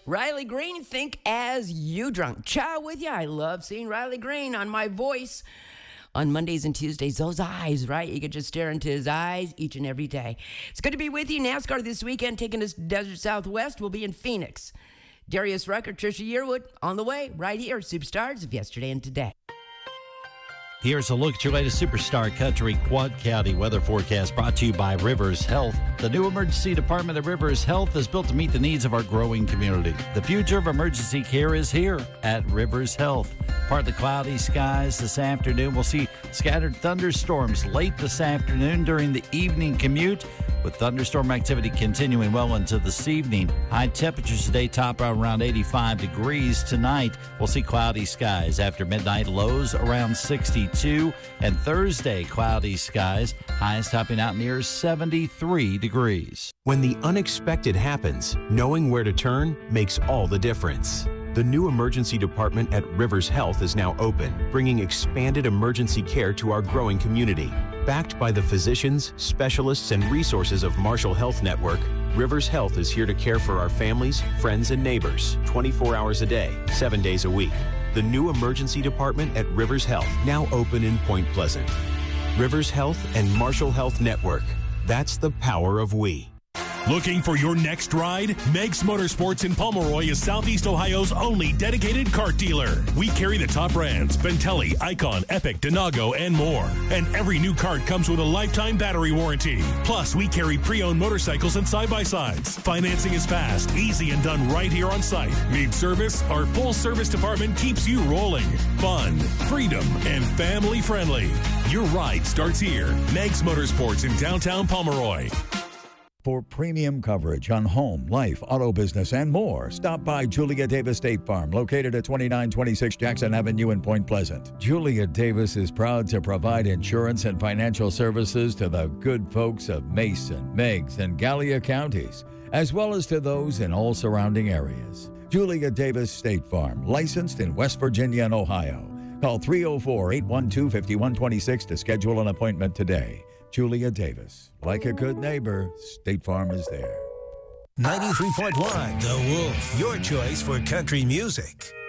Riley Green, Think As You Drunk. Ciao with you. I love seeing Riley Green on My Voice on Mondays and Tuesdays. Those eyes, right? You could just stare into his eyes each and every day. It's good to be with you. NASCAR this weekend, taking us to Desert Southwest. We'll be in Phoenix. Darius Rucker, Trisha Yearwood on the way right here. Superstars of yesterday and today. Here's a look at your latest Superstar Country Quad County weather forecast brought to you by Rivers Health. The new emergency department at Rivers Health is built to meet the needs of our growing community. The future of emergency care is here at Rivers Health. Partly cloudy skies this afternoon. We'll see scattered thunderstorms late this afternoon during the evening commute, with thunderstorm activity continuing well into this evening. High temperatures today top out around 85 degrees. Tonight, we'll see cloudy skies after midnight, lows around 62. And Thursday, cloudy skies, highs topping out near 73 degrees. When the unexpected happens, knowing where to turn makes all the difference. The new emergency department at Rivers Health is now open, bringing expanded emergency care to our growing community. Backed by the physicians, specialists, and resources of Marshall Health Network, Rivers Health is here to care for our families, friends, and neighbors 24 hours a day, 7 days a week. The new emergency department at Rivers Health, now open in Point Pleasant. Rivers Health and Marshall Health Network. That's the power of we. Looking for your next ride? Meg's Motorsports in Pomeroy is Southeast Ohio's only dedicated kart dealer. We carry the top brands, Bentelli, Icon, Epic, Denago, and more. And every new kart comes with a lifetime battery warranty. Plus, we carry pre-owned motorcycles and side-by-sides. Financing is fast, easy, and done right here on site. Need service? Our full-service department keeps you rolling. Fun, freedom, and family-friendly. Your ride starts here. Meg's Motorsports in downtown Pomeroy. For premium coverage on home, life, auto business, and more, stop by Julia Davis State Farm, located at 2926 Jackson Avenue in Point Pleasant. Julia Davis is proud to provide insurance and financial services to the good folks of Mason, Meigs, and Gallia counties, as well as to those in all surrounding areas. Julia Davis State Farm, licensed in West Virginia and Ohio. Call 304-812-5126 to schedule an appointment today. Julia Davis. Like a good neighbor, State Farm is there. 93.1 The Wolf, your choice for country music.